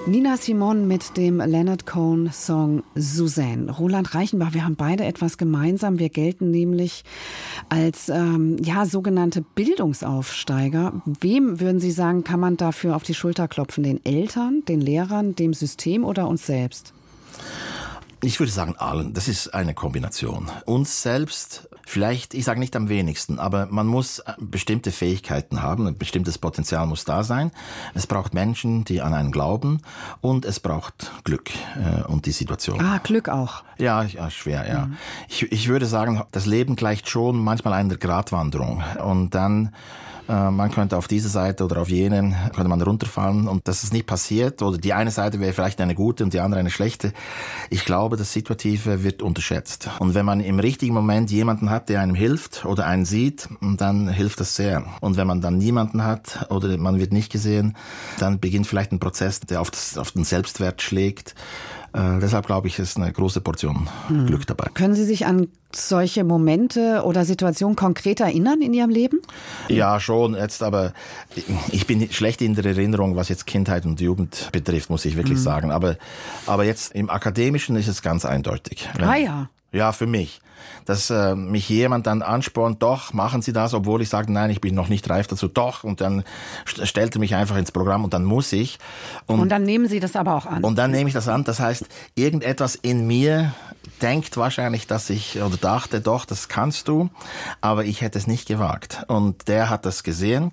Nina Simone mit dem Leonard Cohen-Song Suzanne. Roland Reichenbach, wir haben beide etwas gemeinsam. Wir gelten nämlich als sogenannte Bildungsaufsteiger. Wem, würden Sie sagen, kann man dafür auf die Schulter klopfen? Den Eltern, den Lehrern, dem System oder uns selbst? Ich würde sagen allen. Das ist eine Kombination. Uns selbst, vielleicht, ich sage nicht am wenigsten, aber man muss bestimmte Fähigkeiten haben, ein bestimmtes Potenzial muss da sein. Es braucht Menschen, die an einen glauben, und es braucht Glück und die Situation. Glück auch. Ja, schwer, ja. Mhm. Ich würde sagen, das Leben gleicht schon manchmal einer Gratwanderung, und dann man könnte auf diese Seite oder auf jene könnte man runterfallen, und dass es nicht passiert, oder die eine Seite wäre vielleicht eine gute und die andere eine schlechte. Ich glaube, das Situative wird unterschätzt. Und wenn man im richtigen Moment jemanden hat, der einem hilft oder einen sieht, dann hilft das sehr. Und wenn man dann niemanden hat oder man wird nicht gesehen, dann beginnt vielleicht ein Prozess, der auf den Selbstwert schlägt. Deshalb glaube ich, ist eine große Portion Glück dabei. Können Sie sich an solche Momente oder Situationen konkret erinnern in Ihrem Leben? Ja, schon jetzt, aber ich bin schlecht in der Erinnerung, was jetzt Kindheit und Jugend betrifft, muss ich wirklich sagen. Aber jetzt im Akademischen ist es ganz eindeutig. Ja. Ja, für mich. Dass mich jemand dann anspornt, doch, machen Sie das, obwohl ich sage, nein, ich bin noch nicht reif dazu, doch. Und dann stellt er mich einfach ins Programm und dann muss ich. Und dann nehmen Sie das aber auch an. Und dann nehme ich das an. Das heißt, irgendetwas in mir denkt wahrscheinlich, oder dachte, doch, das kannst du, aber ich hätte es nicht gewagt. Und der hat das gesehen,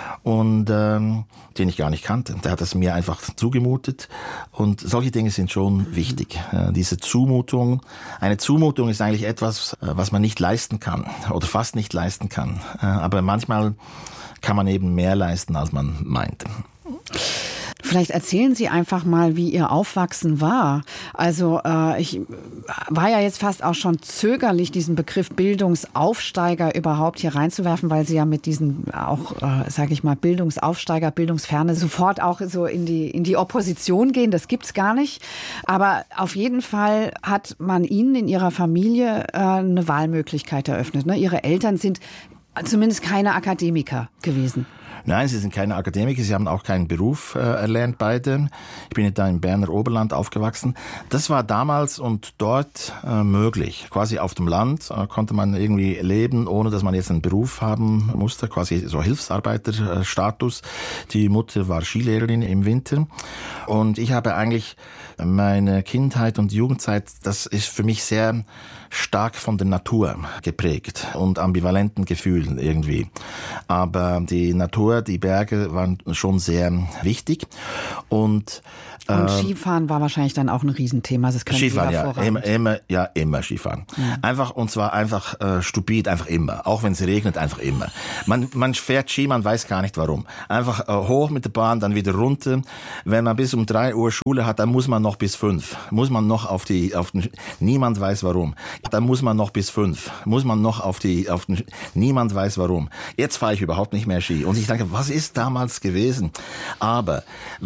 und den ich gar nicht kannte. Der hat es mir einfach zugemutet, und solche Dinge sind schon wichtig. Diese Zumutung. Eine Zumutung ist eigentlich etwas, was man nicht leisten kann oder fast nicht leisten kann. Aber manchmal kann man eben mehr leisten, als man meint. Vielleicht erzählen Sie einfach mal, wie Ihr Aufwachsen war. Also ich war ja jetzt fast auch schon zögerlich, diesen Begriff Bildungsaufsteiger überhaupt hier reinzuwerfen, weil Sie ja mit diesen auch, Bildungsaufsteiger, Bildungsferne sofort auch so in die Opposition gehen. Das gibt's gar nicht. Aber auf jeden Fall hat man Ihnen in Ihrer Familie eine Wahlmöglichkeit eröffnet. Ne? Ihre Eltern sind zumindest keine Akademiker gewesen. Nein, sie sind keine Akademiker, sie haben auch keinen Beruf erlernt, beide. Ich bin da im Berner Oberland aufgewachsen. Das war damals und dort möglich. Quasi auf dem Land konnte man irgendwie leben, ohne dass man jetzt einen Beruf haben musste, quasi so Hilfsarbeiterstatus. Die Mutter war Skilehrerin im Winter, und ich habe eigentlich meine Kindheit und Jugendzeit, das ist für mich sehr stark von der Natur geprägt und ambivalenten Gefühlen irgendwie. Aber die Natur, die Berge waren schon sehr wichtig. Und Skifahren war wahrscheinlich dann auch ein Riesenthema. Das können Skifahren, Sie hervorragend. Immer Skifahren. Ja. Einfach stupid, einfach immer. Auch wenn es regnet, einfach immer. Man fährt Ski, man weiß gar nicht warum. Einfach hoch mit der Bahn, dann wieder runter. Wenn man bis um 3 Uhr Schule hat, dann muss man noch bis 5. Muss man noch niemand weiß warum. Dann muss man noch bis 5. Muss man noch niemand weiß warum. Jetzt fahre ich überhaupt nicht mehr Ski. Und ich denke, was ist damals gewesen? Aber